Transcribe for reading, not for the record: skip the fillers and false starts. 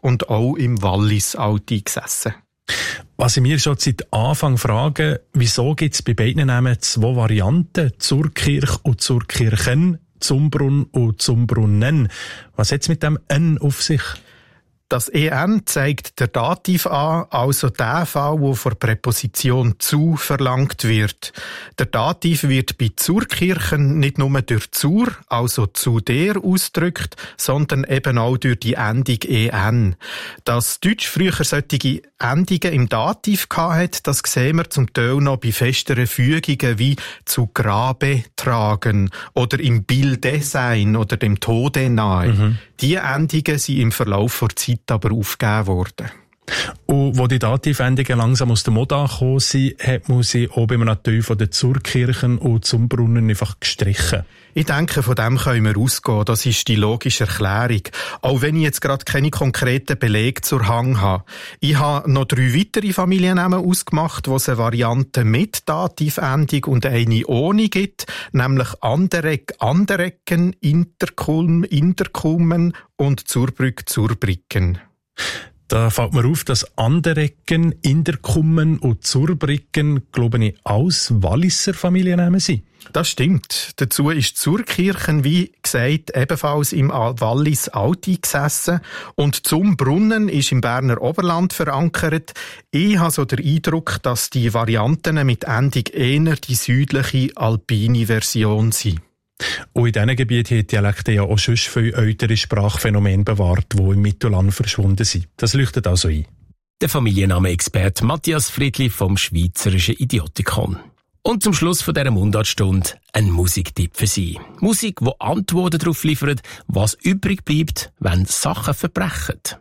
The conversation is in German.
und auch im Wallis alt eingesessen. Was ich mir schon seit Anfang frage, wieso gibt es bei beiden Namen 2 Varianten, Zurkirch und Zurkirchen, Zumbrunn und Zumbrunnen? Was hat es mit dem N auf sich? Das EN zeigt der Dativ an, also der Fall, wo vor Präposition zu verlangt wird. Der Dativ wird bei Zurkirchen nicht nur durch zur, also zu der ausgedrückt, sondern eben auch durch die Endung EN. Dass Deutsch früher solche Endungen im Dativ hatte, das sehen wir zum Teil noch bei festeren Fügungen wie zu Grabe tragen oder im Bilde sein oder dem Tode nahe. Diese Endungen sind im Verlauf der Zeit aber aufgegeben worden. Und wo die Dativendungen langsam aus der Mode angekommen sind, hat man sie auch beim Nativ von den Zurkirchen und Zumbrunnen einfach gestrichen. Ich denke, von dem können wir ausgehen. Das ist die logische Erklärung. Auch wenn ich jetzt gerade keine konkreten Belege zur Hand habe. Ich habe noch 3 weitere Familiennamen ausgemacht, wo es eine Variante mit Dativendung und eine ohne gibt, nämlich Anderegg, Andereggen, Interkulm, Interkulmen und Zurbrück, Zurbricken. Da fällt mir auf, dass Andereggen, Interkummen und Zurbricken, glaube ich, alles Walliser Familiennamen sind. Das stimmt. Dazu ist Zurkirchen, wie gesagt, ebenfalls im Wallis alt eingesessen. Und Zumbrunnen ist im Berner Oberland verankert. Ich habe so den Eindruck, dass die Varianten mit Endung eher die südliche, alpine Version sind. Und in diesen Gebieten hat Dialekte ja auch sonst viele ältere Sprachphänomene bewahrt, die im Mittelland verschwunden sind. Das leuchtet also ein. Der Familienname-Experte Matthias Friedli vom Schweizerischen Idiotikon. Und zum Schluss von dieser Mundartstunde ein Musiktipp für Sie. Musik, die Antworten darauf liefert, was übrig bleibt, wenn Sachen verbrechen.